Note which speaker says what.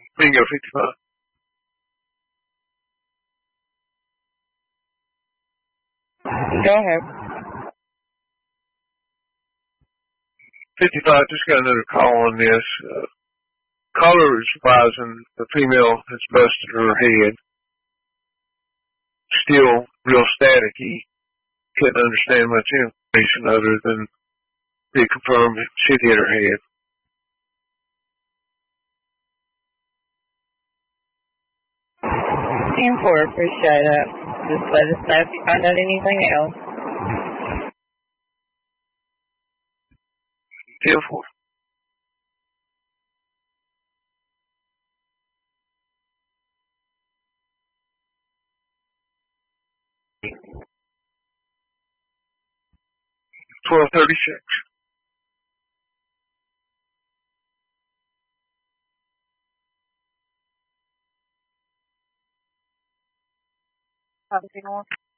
Speaker 1: Bingo 55.
Speaker 2: Go ahead.
Speaker 1: 55, just got another call on this. Caller is advising the female has busted her head. Still real staticky. Couldn't understand much information other than they confirmed she'd hit her head.
Speaker 2: 10-4, appreciate it. Just let us know if you find out anything else.
Speaker 1: 10-4. $12.36.
Speaker 2: Obviously,